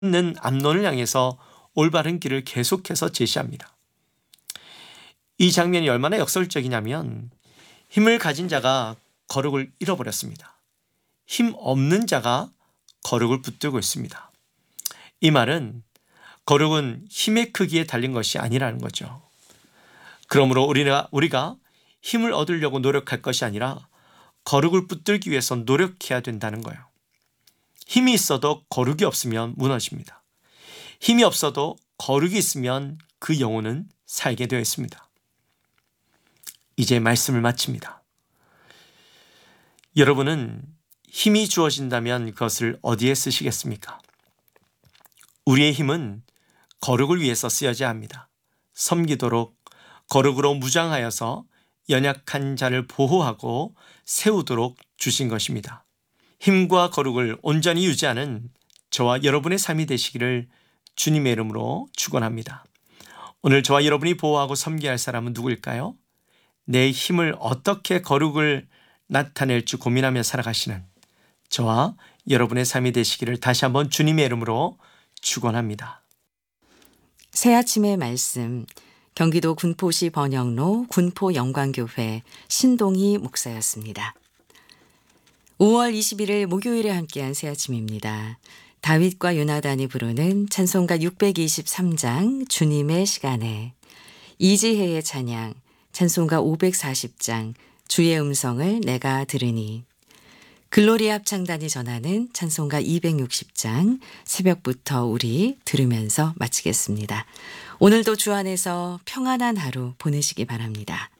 는 암논을 향해서 올바른 길을 계속해서 제시합니다. 이 장면이 얼마나 역설적이냐면 힘을 가진 자가 거룩을 잃어버렸습니다. 힘 없는 자가 거룩을 붙들고 있습니다. 이 말은 거룩은 힘의 크기에 달린 것이 아니라는 거죠. 그러므로 우리가 힘을 얻으려고 노력할 것이 아니라 거룩을 붙들기 위해서 노력해야 된다는 거예요. 힘이 있어도 거룩이 없으면 무너집니다. 힘이 없어도 거룩이 있으면 그 영혼은 살게 되어 있습니다. 이제 말씀을 마칩니다. 여러분은 힘이 주어진다면 그것을 어디에 쓰시겠습니까? 우리의 힘은 거룩을 위해서 쓰여져야 합니다. 섬기도록 거룩으로 무장하여서 연약한 자를 보호하고 세우도록 주신 것입니다. 힘과 거룩을 온전히 유지하는 저와 여러분의 삶이 되시기를 주님의 이름으로 축원합니다. 오늘 저와 여러분이 보호하고 섬겨야 할 사람은 누구일까요? 내 힘을 어떻게 거룩을 나타낼지 고민하며 살아가시는 저와 여러분의 삶이 되시기를 다시 한번 주님의 이름으로 축원합니다. 새아침의 말씀, 경기도 군포시 번영로 군포영광교회 신동희 목사였습니다. 5월 21일 목요일에 함께한 새아침입니다. 다윗과 요나단이 부르는 찬송가 623장 주님의 시간에, 이지혜의 찬양 찬송가 540장 주의 음성을 내가 들으니, 글로리아 합창단이 전하는 찬송가 260장 새벽부터 우리 들으면서 마치겠습니다. 오늘도 주 안에서 평안한 하루 보내시기 바랍니다.